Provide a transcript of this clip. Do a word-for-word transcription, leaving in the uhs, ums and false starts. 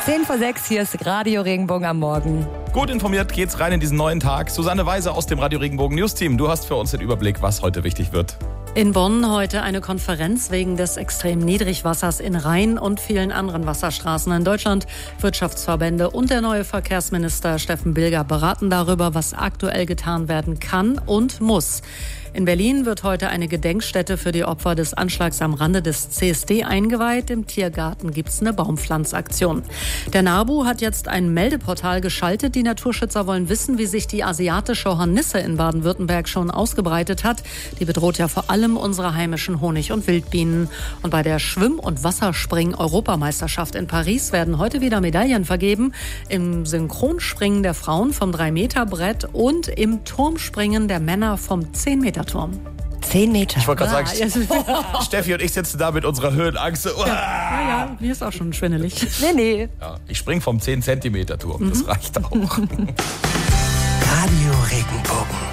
zehn vor sechs, hier ist Radio Regenbogen am Morgen. Gut informiert geht's rein in diesen neuen Tag. Susanne Weise aus dem Radio Regenbogen News Team. Du hast für uns den Überblick, was heute wichtig wird. In Bonn heute eine Konferenz wegen des extremen Niedrigwassers in Rhein und vielen anderen Wasserstraßen in Deutschland. Wirtschaftsverbände und der neue Verkehrsminister Steffen Bilger beraten darüber, was aktuell getan werden kann und muss. In Berlin wird heute eine Gedenkstätte für die Opfer des Anschlags am Rande des C S D eingeweiht. Im Tiergarten gibt es eine Baumpflanzaktion. Der NABU hat jetzt ein Meldeportal geschaltet. Die Naturschützer wollen wissen, wie sich die asiatische Hornisse in Baden-Württemberg schon ausgebreitet hat. Die bedroht ja vor allem unsere heimischen Honig- und Wildbienen. Und bei der Schwimm- und Wasserspringen-Europameisterschaft in Paris werden heute wieder Medaillen vergeben. Im Synchronspringen der Frauen vom drei Meter Brett und im Turmspringen der Männer vom zehn Meter Turm. Zehn Meter. Ich wollte gerade Ah, sagen, ja. Steffi und ich sitzen da mit unserer Höhenangst. Ja, ja, mir ist auch schon schwindelig. Nee, nee. Ja, ich spring vom zehn Zentimeter Turm, das reicht auch. Radio Regenbogen.